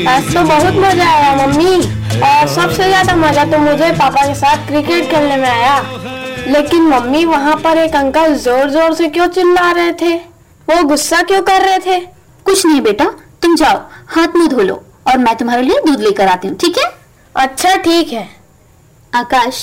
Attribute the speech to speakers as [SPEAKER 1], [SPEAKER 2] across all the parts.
[SPEAKER 1] आज तो बहुत मजा आया मम्मी, और सबसे ज्यादा मजा तो मुझे पापा के साथ क्रिकेट खेलने में आया। लेकिन मम्मी, वहाँ पर एक अंकल जोर जोर से क्यों चिल्ला रहे थे? वो गुस्सा क्यों कर रहे थे?
[SPEAKER 2] कुछ नहीं बेटा, तुम जाओ हाथ मुंह धो लो और मैं तुम्हारे लिए दूध लेकर आती हूँ, ठीक है?
[SPEAKER 1] अच्छा ठीक है।
[SPEAKER 2] आकाश,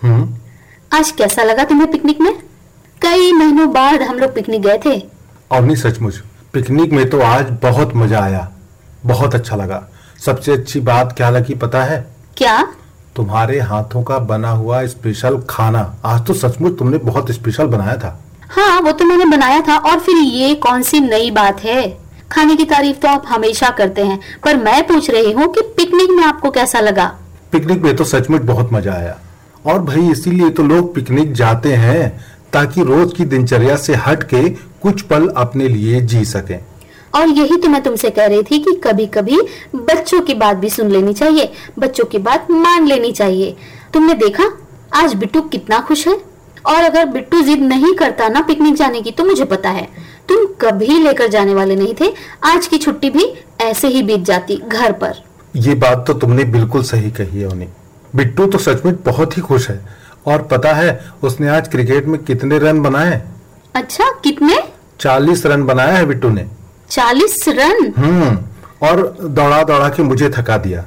[SPEAKER 2] आज कैसा लगा तुम्हें पिकनिक में? कई महीनों बाद हम लोग पिकनिक गए थे।
[SPEAKER 3] और नहीं, सचमुच पिकनिक में तो आज बहुत मजा आया, बहुत अच्छा लगा। सबसे अच्छी बात क्या लगी पता है?
[SPEAKER 2] क्या?
[SPEAKER 3] तुम्हारे हाथों का बना हुआ स्पेशल खाना। आज तो सचमुच तुमने बहुत स्पेशल बनाया था।
[SPEAKER 2] हाँ, वो तो मैंने बनाया था। और फिर ये कौन सी नई बात है? खाने की तारीफ तो आप हमेशा करते हैं, पर मैं पूछ रही हूँ कि पिकनिक में आपको कैसा लगा?
[SPEAKER 3] पिकनिक में तो सचमुच बहुत मजा आया, और भाई इसीलिए तो लोग पिकनिक जाते हैं, ताकि रोज की दिनचर्या से हट के कुछ पल अपने लिए जी सकें।
[SPEAKER 2] और यही तो मैं तुमसे कह रही थी कि कभी कभी बच्चों की बात भी सुन लेनी चाहिए, बच्चों की बात मान लेनी चाहिए। तुमने देखा आज बिट्टू कितना खुश है। और अगर बिट्टू जिद नहीं करता ना पिकनिक जाने की, तो मुझे पता है तुम कभी लेकर जाने वाले नहीं थे। आज की छुट्टी भी ऐसे ही बीत जाती घर पर।
[SPEAKER 3] ये बात तो तुमने बिल्कुल सही कही है उन्हें। बिट्टू तो सचमुच बहुत ही खुश है। और पता है उसने आज क्रिकेट में कितने रन बनाए?
[SPEAKER 2] अच्छा, कितने?
[SPEAKER 3] 40 रन बनाया है बिट्टू ने।
[SPEAKER 2] 40 रन?
[SPEAKER 3] और दौड़ा दौड़ा के मुझे थका दिया।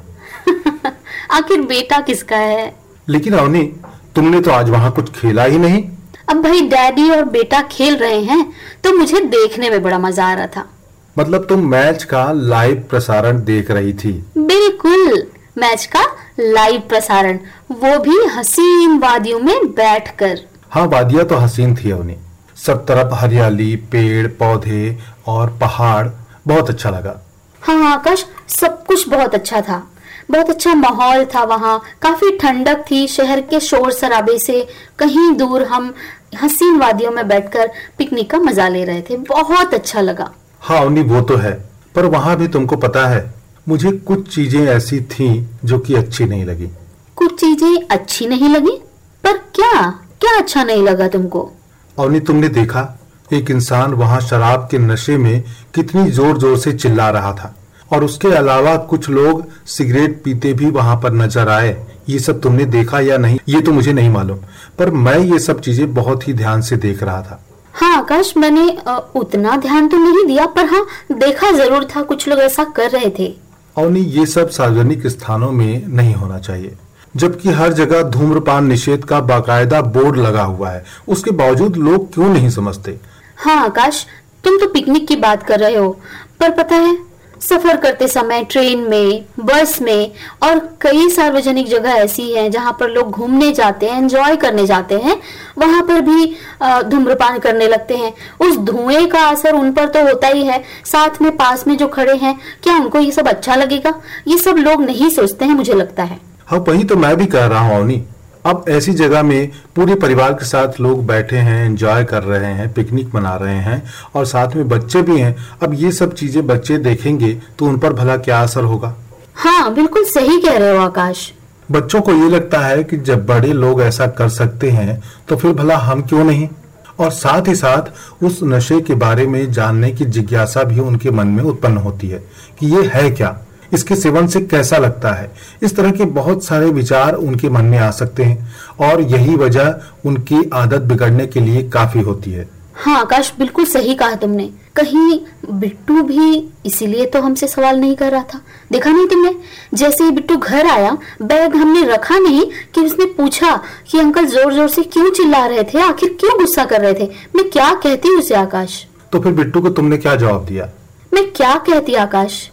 [SPEAKER 2] आखिर बेटा किसका है?
[SPEAKER 3] लेकिन अवनी, तुमने तो आज वहाँ कुछ खेला ही नहीं।
[SPEAKER 2] अब भाई डैडी और बेटा खेल रहे हैं तो मुझे देखने में बड़ा मजा आ रहा था।
[SPEAKER 3] मतलब तुम मैच का लाइव प्रसारण देख रही थी?
[SPEAKER 2] बिल्कुल, मैच का लाइव प्रसारण, वो भी हसीन वादियों में बैठकर।
[SPEAKER 3] हाँ, वादियां तो हसीन थी अवनी। सब तरफ हरियाली, पेड़ पौधे और पहाड़, बहुत अच्छा लगा।
[SPEAKER 2] हाँ आकाश, सब कुछ बहुत अच्छा था। बहुत अच्छा माहौल था वहाँ। काफी ठंडक थी शहर के शोर शराबे से। कहीं दूर हम हसीन वादियों में बैठकर पिकनिक का मजा ले रहे थे। बहुत अच्छा लगा।
[SPEAKER 3] हाँ अवनी, वो तो है, पर वहाँ भी तुमको पता है मुझे कुछ चीजें ऐसी थी जो कि अच्छी नहीं लगी।
[SPEAKER 2] कुछ चीजें अच्छी नहीं लगी? पर क्या क्या अच्छा नहीं लगा तुमको?
[SPEAKER 3] अवनी, तुमने देखा एक इंसान वहाँ शराब के नशे में कितनी जोर जोर से चिल्ला रहा था, और उसके अलावा कुछ लोग सिगरेट पीते भी वहाँ पर नजर आए। ये सब तुमने देखा या नहीं ये तो मुझे नहीं मालूम, पर मैं ये सब चीजें बहुत ही ध्यान से देख रहा था।
[SPEAKER 2] हाँ आकाश, मैंने उतना ध्यान तो नहीं दिया, पर हाँ देखा जरूर था, कुछ लोग ऐसा कर रहे थे।
[SPEAKER 3] अवनी, ये सब सार्वजनिक स्थानों में नहीं होना चाहिए, जबकि हर जगह धूम्रपान निषेध का बाकायदा बोर्ड लगा हुआ है। उसके बावजूद लोग क्यों नहीं समझते?
[SPEAKER 2] हाँ आकाश, तुम तो पिकनिक की बात कर रहे हो, पर पता है सफर करते समय ट्रेन में, बस में और कई सार्वजनिक जगह ऐसी हैं जहां पर लोग घूमने जाते हैं, एंजॉय करने जाते हैं, वहां पर भी धूम्रपान करने लगते हैं। उस धुएं का असर उन पर तो होता ही है, साथ में पास में जो खड़े हैं, क्या उनको ये सब अच्छा लगेगा? ये सब लोग नहीं सोचते हैं, मुझे लगता है।
[SPEAKER 3] हाँ, वही तो मैं भी कह रहा हूँ अवनी। अब ऐसी जगह में पूरे परिवार के साथ लोग बैठे हैं, एंजॉय कर रहे हैं, पिकनिक मना रहे हैं, और साथ में बच्चे भी हैं। अब ये सब चीजें बच्चे देखेंगे तो उन पर भला क्या असर होगा?
[SPEAKER 2] हाँ बिल्कुल सही कह रहे हो आकाश।
[SPEAKER 3] बच्चों को ये लगता है कि जब बड़े लोग ऐसा कर सकते हैं तो फिर भला हम क्यों नहीं? और साथ ही साथ उस नशे के बारे में जानने की जिज्ञासा भी उनके मन में उत्पन्न होती है कि ये है क्या, इसके सेवन से कैसा लगता है। इस तरह के बहुत सारे विचार उनके मन में आ सकते हैं, और यही वजह उनकी आदत बिगड़ने के लिए काफी होती है।
[SPEAKER 2] हाँ आकाश, बिल्कुल सही कहा तुमने। कहीं बिट्टू भी इसीलिए तो हमसे सवाल नहीं कर रहा था। देखा नहीं तुमने, जैसे ही बिट्टू घर आया, बैग हमने रखा नहीं कि उसने पूछा कि अंकल जोर जोर से क्यों चिल्ला रहे थे, आखिर क्यों गुस्सा कर रहे थे। मैं क्या कहती उसे आकाश?
[SPEAKER 3] तो फिर बिट्टू को तुमने क्या जवाब दिया?
[SPEAKER 2] मैं क्या कहती आकाश?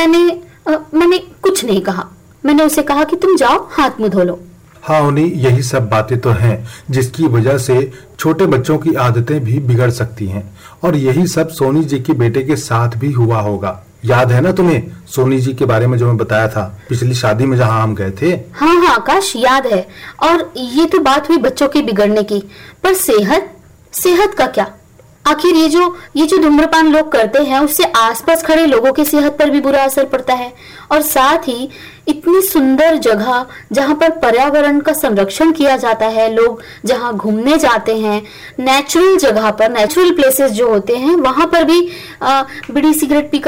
[SPEAKER 2] मैंने कुछ नहीं कहा। मैंने उसे कहा कि तुम जाओ हाथ मुंह धो लो।
[SPEAKER 3] हाँ उन्हीं, यही सब बातें तो हैं जिसकी वजह से छोटे बच्चों की आदतें भी बिगड़ सकती हैं, और यही सब सोनी जी के बेटे के साथ भी हुआ होगा। याद है ना तुम्हें सोनी जी के बारे में जो मैं बताया था पिछली शादी में जहाँ हम गए थे?
[SPEAKER 2] हाँ हाँ आकाश, याद है। और ये तो बात हुई बच्चों के बिगड़ने की, पर सेहत का क्या? आखिर ये जो धूम्रपान लोग करते हैं उससे आसपास खड़े लोगों की सेहत पर भी बुरा असर पड़ता है। और साथ ही इतनी सुंदर जगह जहां पर पर्यावरण का संरक्षण किया जाता है, लोग जहां घूमने जाते हैं, नेचुरल जगह पर, नेचुरल प्लेसेस जो होते हैं वहां पर भी बीड़ी सिगरेट पीकर